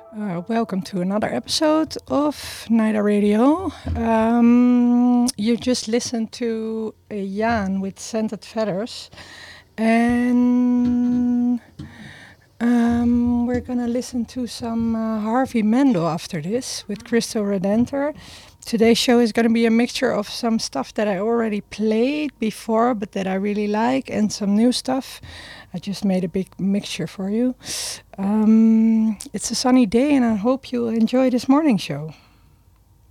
Welcome to another episode of NIDA Radio. You just listened to Jan with Scented Feathers, and we're gonna listen to some Harvey Mendel after this with Crystal Redentor. Today's show is gonna be a mixture of some stuff that I already played before, but that I really like, and some new stuff. I just made a big mixture for you. It's a sunny day, and I hope you'll enjoy this morning show.